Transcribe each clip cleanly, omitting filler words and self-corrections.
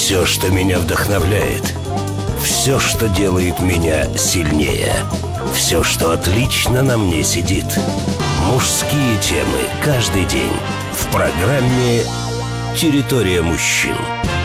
Все, что меня вдохновляет. Все, что делает меня сильнее. Все, что отлично на мне сидит. Мужские темы каждый день в программе «Территория мужчин».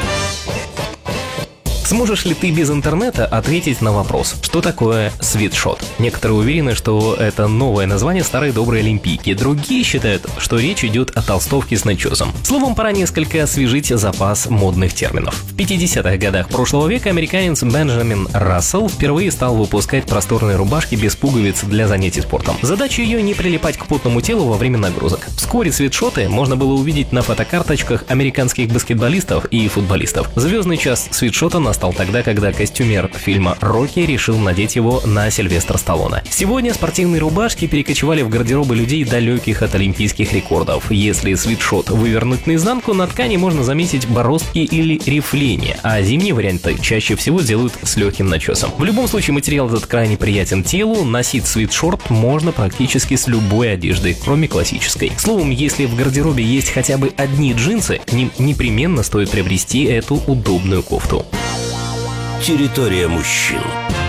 Сможешь ли ты без интернета ответить на вопрос, что такое свитшот? Некоторые уверены, что это новое название старой доброй олимпийки. Другие считают, что речь идет о толстовке с начесом. Словом, пора несколько освежить запас модных терминов. В 50-х годах прошлого века американец Бенджамин Рассел впервые стал выпускать просторные рубашки без пуговиц для занятий спортом. Задача ее не прилипать к потному телу во время нагрузок. Вскоре свитшоты можно было увидеть на фотокарточках американских баскетболистов и футболистов. Звездный час свитшота настал тогда, когда костюмер фильма «Рокки» решил надеть его на Сильвестра Сталлоне. Сегодня спортивные рубашки перекочевали в гардеробы людей, далеких от олимпийских рекордов. Если свитшот вывернуть наизнанку, на ткани можно заметить бороздки или рифления, а зимние варианты чаще всего делают с легким начесом. В любом случае, материал этот крайне приятен телу, носить свитшорт можно практически с любой одеждой, кроме классической. Словом, если в гардеробе есть хотя бы одни джинсы, к ним непременно стоит приобрести эту удобную кофту. Территория мужчин.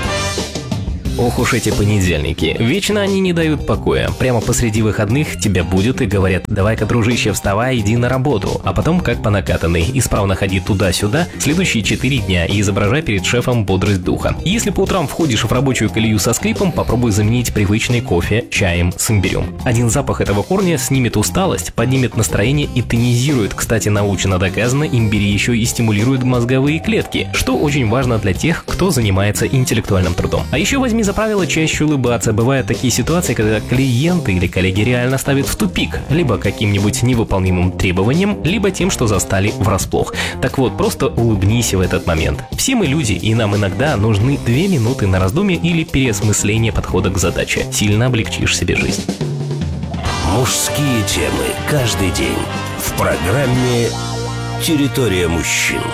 Ох уж эти понедельники. Вечно они не дают покоя. Прямо посреди выходных тебя будут и говорят: давай-ка, дружище, вставай, иди на работу. А потом, как по накатанной, исправно ходи туда-сюда следующие 4 дня и изображай перед шефом бодрость духа. Если по утрам входишь в рабочую колею со скрипом, попробуй заменить привычный кофе чаем с имбирем. Один запах этого корня снимет усталость, поднимет настроение и тонизирует. Кстати, научно доказано, имбирь еще и стимулирует мозговые клетки, что очень важно для тех, кто занимается интеллектуальным трудом. А еще возьми за правило чаще улыбаться. Бывают такие ситуации, когда клиенты или коллеги реально ставят в тупик, либо каким-нибудь невыполнимым требованием, либо тем, что застали врасплох. Так вот, просто улыбнись в этот момент. Все мы люди, и нам иногда нужны 2 минуты на раздумье или переосмысление подхода к задаче. Сильно облегчишь себе жизнь. Мужские темы каждый день в программе «Территория мужчин».